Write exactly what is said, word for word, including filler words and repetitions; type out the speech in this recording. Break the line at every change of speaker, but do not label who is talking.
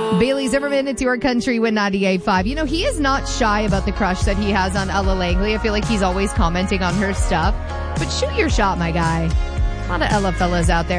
Bailey Zimmerman, it's your country with ninety-eight point five. You know, he is not shy about the crush that he has on Ella Langley. I feel like he's always commenting on her stuff. But shoot your shot, my guy. A lot of Ella fellas out there.